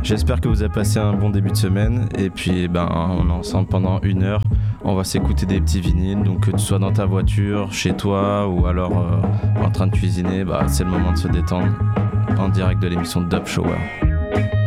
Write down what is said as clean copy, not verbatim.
J'espère que vous avez passé un bon début de semaine. Et puis, on est ensemble pendant 1 heure. On va s'écouter des petits vinyles. Donc, que tu sois dans ta voiture, chez toi ou alors en train de cuisiner, c'est le moment de se détendre en direct de l'émission Dub Shower.